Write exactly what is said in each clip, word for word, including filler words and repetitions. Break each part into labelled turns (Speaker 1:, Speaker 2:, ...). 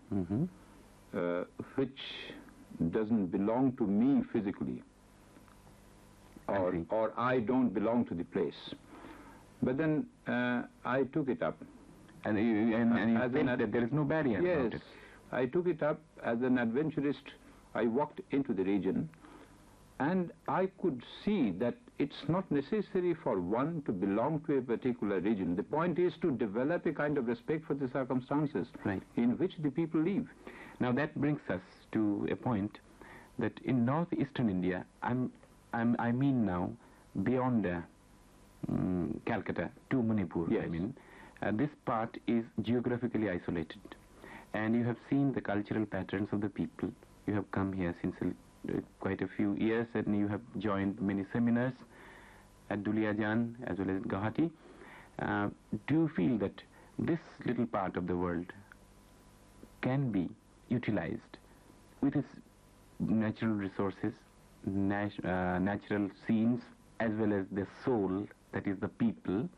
Speaker 1: mm-hmm.
Speaker 2: uh, which doesn't belong to me physically, or,
Speaker 1: I
Speaker 2: or I don't belong to the place. But then uh, I took it up.
Speaker 1: And you, and, and you
Speaker 2: As
Speaker 1: felt
Speaker 2: an
Speaker 1: that there is no barrier
Speaker 2: yes,
Speaker 1: about it.
Speaker 2: I took it up as an adventurist. I walked into the region, and I could see that it's not necessary for one to belong to a particular region. The point is to develop a kind of respect for the circumstances
Speaker 1: Right.
Speaker 2: in which the people live.
Speaker 1: Now that brings us to a point that in northeastern India, I'm, I'm, I mean now, beyond uh, um, Calcutta to Manipur,
Speaker 2: Yes.
Speaker 1: I mean, uh, this part is geographically isolated. And you have seen the cultural patterns of the people. You have come here since a, uh, quite a few years, and you have joined many seminars at Duliajan as well as Guwahati. Uh, do you feel that this little part of the world can be utilized with its natural resources, nat uh, natural scenes, as well as the soul, that is the people?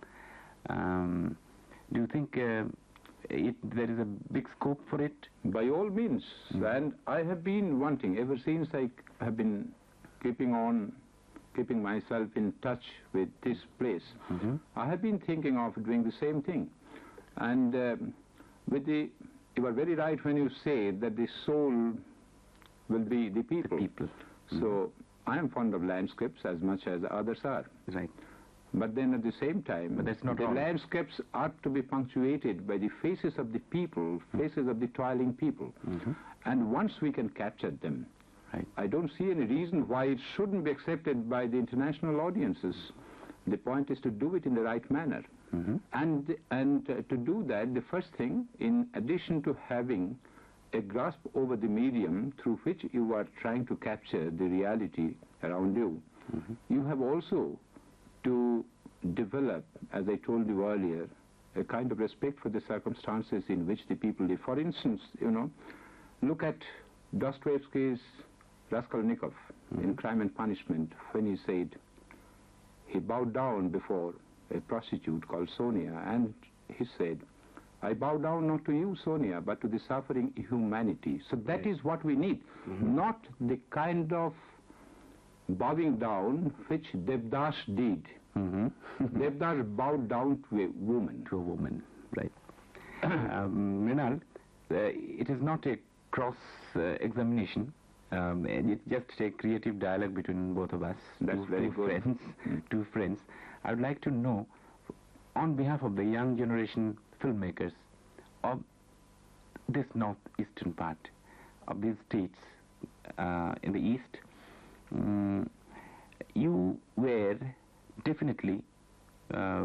Speaker 1: Um, do you think uh, it, there is a big scope for it?
Speaker 2: By all means.
Speaker 1: Mm.
Speaker 2: And I have been wanting, ever since I have been keeping on, keeping myself in touch with this place,
Speaker 1: Mm-hmm.
Speaker 2: I have been thinking of doing the same thing. And um, with the, you are very right when you say that the soul will be the people.
Speaker 1: The people.
Speaker 2: So I am fond of landscapes as much as others are.
Speaker 1: Right.
Speaker 2: But then at the same time,
Speaker 1: But that's not
Speaker 2: the
Speaker 1: all.
Speaker 2: landscapes are to be punctuated by the faces of the people, faces of the toiling people.
Speaker 1: Mm-hmm.
Speaker 2: And once we can capture them,
Speaker 1: Right.
Speaker 2: I don't see any reason why it shouldn't be accepted by the international audiences. The point is to do it in the right manner.
Speaker 1: Mm-hmm.
Speaker 2: And, and uh, to do that, the first thing, in addition to having a grasp over the medium through which you are trying to capture the reality around you,
Speaker 1: Mm-hmm.
Speaker 2: you have also to develop, as I told you earlier, a kind of respect for the circumstances in which the people live. For instance, you know, look at Dostoevsky's Raskolnikov
Speaker 1: Mm-hmm.
Speaker 2: in Crime and Punishment, when he said, he bowed down before a prostitute called Sonia, and he said, I bow down not to you, Sonia, but to the suffering humanity. So that
Speaker 1: Yes.
Speaker 2: is what we need,
Speaker 1: Mm-hmm.
Speaker 2: not the kind of bowing down which Devdas did.
Speaker 1: Mm-hmm.
Speaker 2: Devdas bowed down to a woman.
Speaker 1: To a woman, right. um, Mrinal, uh, it is not a cross-examination. Uh, um, it's just a creative dialogue between both of us.
Speaker 2: That's
Speaker 1: two,
Speaker 2: very
Speaker 1: two
Speaker 2: good.
Speaker 1: Friends,
Speaker 2: Mm.
Speaker 1: Two friends. I would like to know, on behalf of the young generation filmmakers of this northeastern part of these states uh, in the east, um, you were definitely uh,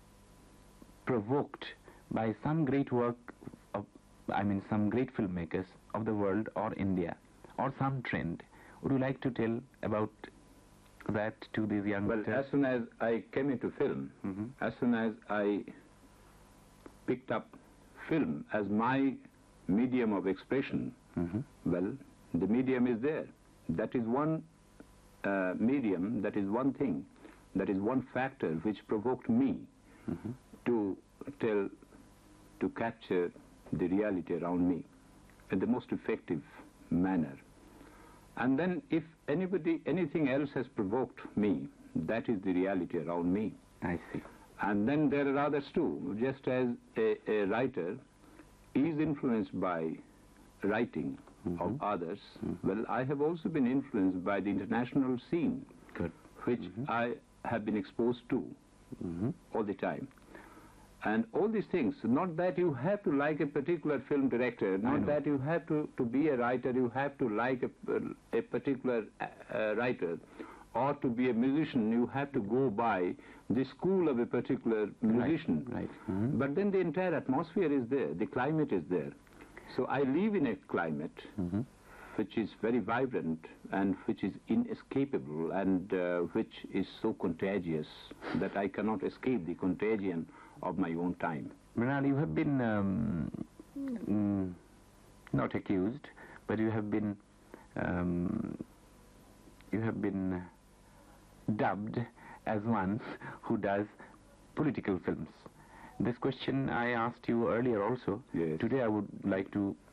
Speaker 1: provoked by some great work of, I mean, some great filmmakers of the world or India, or some trend. Would you like to tell about that to these young
Speaker 2: Well, as soon as I came into film,
Speaker 1: Mhm.
Speaker 2: as soon as I picked up film as my medium of expression,
Speaker 1: Mhm.
Speaker 2: well, the medium is there. That is one uh, medium, that is one thing, that is one factor which provoked me
Speaker 1: Mhm.
Speaker 2: to tell, to capture the reality around me in the most effective manner. And then if anybody, anything else has provoked me, that is the reality around me.
Speaker 1: I see.
Speaker 2: And then there are others too. Just as a, a writer is influenced by writing
Speaker 1: Mhm.
Speaker 2: of others,
Speaker 1: Mhm.
Speaker 2: well, I have also been influenced by the international scene,
Speaker 1: Good.
Speaker 2: which
Speaker 1: Mhm.
Speaker 2: I have been exposed to
Speaker 1: Mhm.
Speaker 2: all the time. And all these things, not that you have to like a particular film director,
Speaker 1: know.
Speaker 2: not that you have to, to be a writer, you have to like a, a particular uh, uh, writer, or to be a musician, you have to go by the school of a particular musician.
Speaker 1: Right. Mhm.
Speaker 2: But then the entire atmosphere is there, the climate is there. So I live in a climate
Speaker 1: Mhm.
Speaker 2: which is very vibrant and which is inescapable and uh, which is so contagious that I cannot escape the contagion of my own time.
Speaker 1: Mrinal, you have been um, mm, not accused, but you have been um, you have been dubbed as one who does political films. This question I asked you earlier also.
Speaker 2: Yes.
Speaker 1: Today I would like to